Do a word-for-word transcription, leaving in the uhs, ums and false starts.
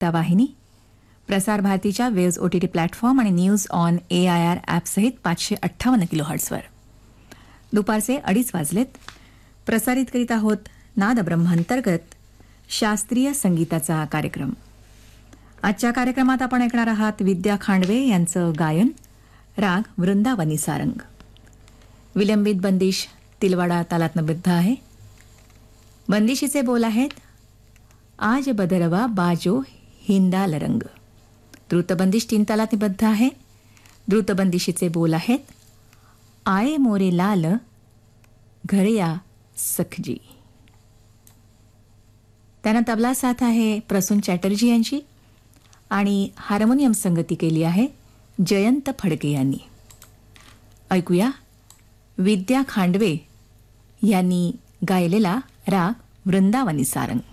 वाहिनी, प्रसार भारतीच्या वेव्ज ओटीटी प्लॅटफॉर्म आणि news on A I R ॲपसहित पाचशे अठ्ठावन्न किलो हर्ट्सवर. दुपारचे अडीच वाजलेत. प्रसारित करीत आहोत नादब्रह्मांतर्गत शास्त्रीय संगीताचा कार्यक्रम. आजच्या कार्यक्रमात आपण ऐकणार आहात विद्या खांडवे यांचं गायन, राग वृंदावनी सारंग. विलंबित बंदिश तिलवाडा तालातनबद्ध आहे. बंदिशीचे बोल आहेत, आज बदरवा बाजो हिंदाल रंग. द्रुतबंदिश तीन तालातनिबद्ध आहे. द्रुतबंदिशीचे बोल आहेत, आये मोरे लाल घरया सखजी. त्यांना तबला साथ आहे प्रसून चॅटर्जी यांची आणि हार्मोनियम संगती केली आहे जयंत फडके यांनी. ऐकूया विद्या खांडवे यांनी गायलेला राग वृंदावनी सारंग.